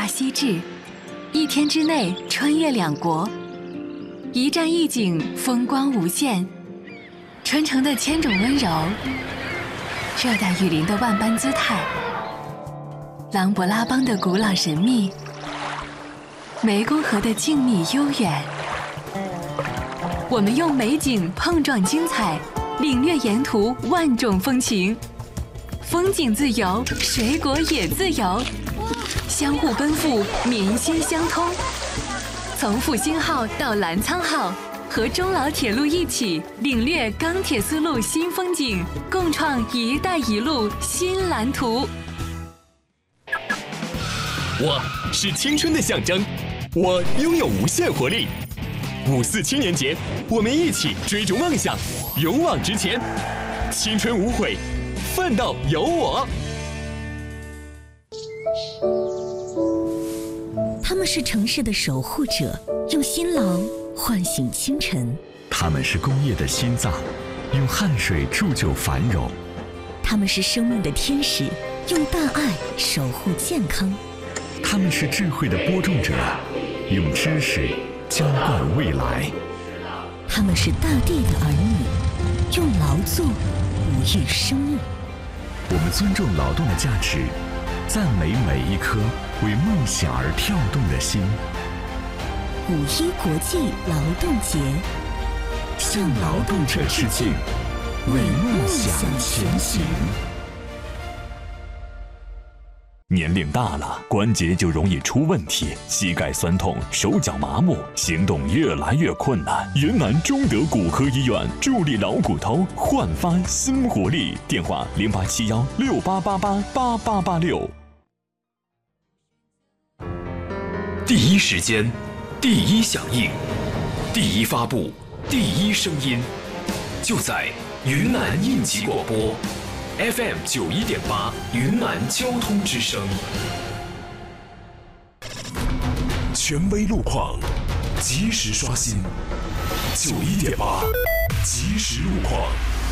西至，1天之内穿越2国，一站一景，风光无限。春城的千种温柔，热带雨林的万般姿态，琅勃拉邦的古老神秘，湄公河的静谧悠远。我们用美景碰撞精彩，领略沿途万种风情。风景自由，水果也自由，相互奔赴，民心相通。从复兴号到澜沧号，和中老铁路一起领略钢铁丝路新风景，共创“一带一路”新蓝图。 我是青春的象征，我拥有无限活力。5·4青年节，我们一起追逐梦想，勇往直前，青春无悔，奋斗有我。 他们是城市的守护者，用辛劳唤醒清晨； 他们是工业的心脏，用汗水铸就繁荣； 他们是生命的天使，用大爱守护健康； 他们是智慧的播种者，用知识浇灌未来； 他们是大地的儿女，用劳作哺育生命。 我们尊重劳动的价值，赞美每一颗为梦想而跳动的心。 5·1国际劳动节， 向劳动者致敬，为梦想前行。 年龄大了，关节就容易出问题，膝盖酸痛，手脚麻木，行动越来越困难。云南中德骨科医院助力老骨头，焕发新活力。电话087168888886。 第一时间，第一响应，第一发布，第一声音，就在云南应急广播。FM 91.8云南交通之声，权威路况，及时刷新。91.8即时路况。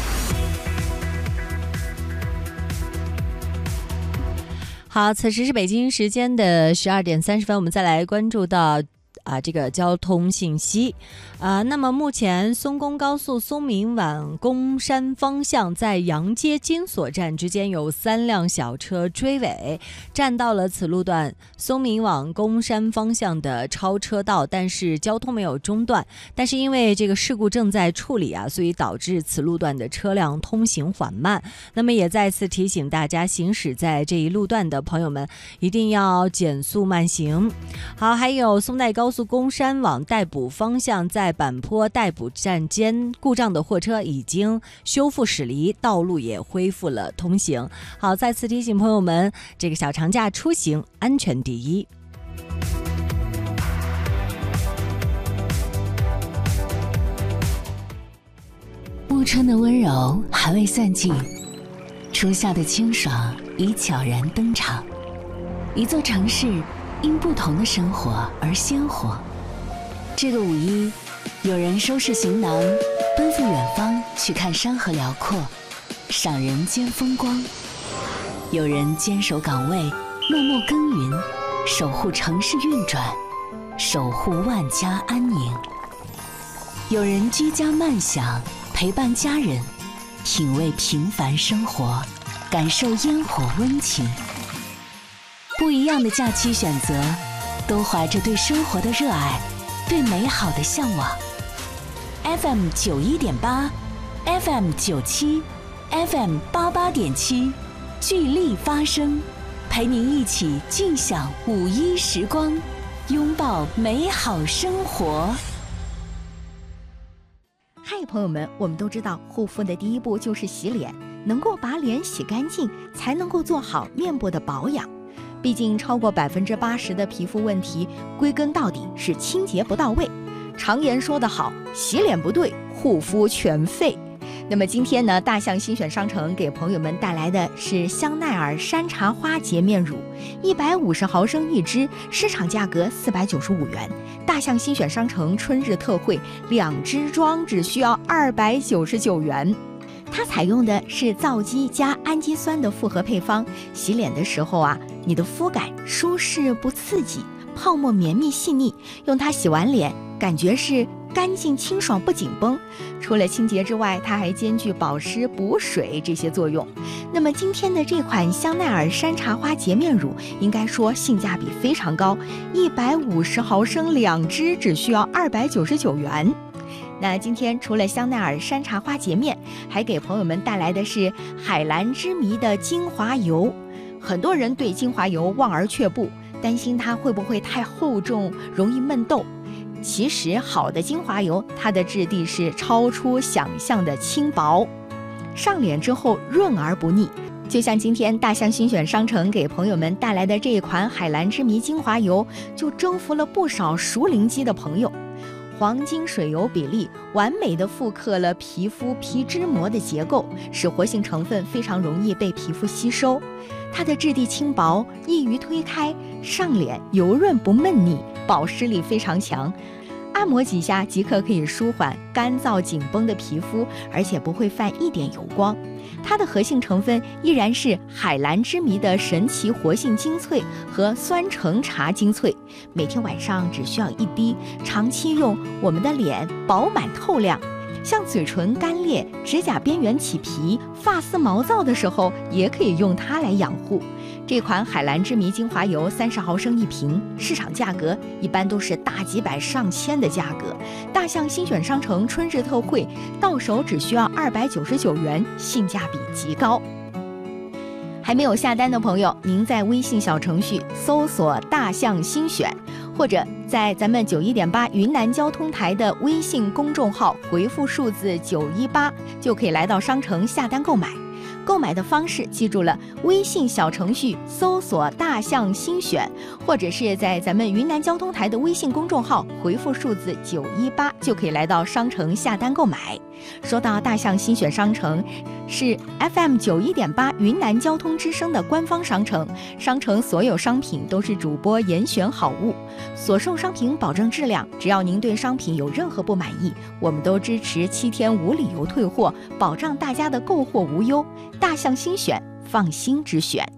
好，此时是北京时间的12点30分，我们再来关注到这个交通信息。那么目前松公高速松明往公山方向在杨街金锁站之间有3辆小车追尾，占到了此路段松明往公山方向的超车道，但是交通没有中断，但是因为这个事故正在处理所以导致此路段的车辆通行缓慢。那么也再次提醒大家，行驶在这一路段的朋友们一定要减速慢行。好，还有松代高速公山往代补方向在板坡代补站间故障的货车已经修复驶离，道路也恢复了通行。好，再次提醒朋友们，这个小长假出行安全第一。 暮春的温柔还未散尽，初夏的清爽已悄然登场。一座城市因不同的生活而鲜活。这个5·1，有人收拾行囊，奔赴远方去看山河辽阔，赏人间风光；有人坚守岗位，默默耕耘，守护城市运转，守护万家安宁；有人居家慢享，陪伴家人，品味平凡生活，感受烟火温情。不一样的假期选择，都怀着对生活的热爱，对美好的向往。FM 91.8 FM 97 FM 88.7，聚力发声，陪您一起尽享5·1时光，拥抱美好生活。 嗨，朋友们，我们都知道护肤的第一步就是洗脸，能够把脸洗干净，才能够做好面部的保养。毕竟超过80%的皮肤问题，归根到底是清洁不到位。常言说得好，洗脸不对，护肤全废。那么今天呢，大象新选商城给朋友们带来的是香奈儿山茶花洁面乳，150毫升一支，市场价格495元。大象新选商城春日特惠，2支装只需要299元。它采用的是皂基加氨基酸的复合配方，洗脸的时候你的肤感舒适不刺激，泡沫绵密细腻，用它洗完脸感觉是干净清爽不紧绷。除了清洁之外，它还兼具保湿补水这些作用。那么今天的这款香奈儿山茶花洁面乳应该说性价比非常高，150毫升2支只需要299元。那今天除了香奈儿山茶花洁面，还给朋友们带来的是海蓝之谜的精华油。很多人对精华油望而却步，担心它会不会太厚重，容易闷痘。其实好的精华油，它的质地是超出想象的轻薄，上脸之后润而不腻。就像今天大象新选商城给朋友们带来的这一款海蓝之谜精华油，就征服了不少熟龄肌的朋友。黄金水油比例完美的复刻了皮肤皮脂膜的结构，使活性成分非常容易被皮肤吸收。它的质地轻薄，易于推开，上脸油润不闷腻，保湿力非常强。按摩几下即可可以舒缓干燥紧绷的皮肤，而且不会泛一点油光。它的核心成分依然是海蓝之谜的神奇活性精粹和酸橙茶精粹，每天晚上只需要1滴，长期用，我们的脸饱满透亮。像嘴唇干裂、指甲边缘起皮、发丝毛躁的时候，也可以用它来养护。这款海蓝之谜精华油30毫升1瓶，市场价格一般都是大几百上千的价格。大象新选商城春日特惠，到手只需要299元，性价比极高。还没有下单的朋友，您在微信小程序搜索大象新选，或者在咱们91.8云南交通台的微信公众号回复数字918，就可以来到商城下单购买。购买的方式记住了，微信小程序搜索大象新选，或者是在咱们云南交通台的微信公众号回复数字918，就可以来到商城下单购买。说到大象新选商城，是 FM 91.8云南交通之声的官方商城，商城所有商品都是主播严选好物，所售商品保证质量，只要您对商品有任何不满意，我们都支持7天无理由退货，保障大家的购货无忧。大象新选，放心之选。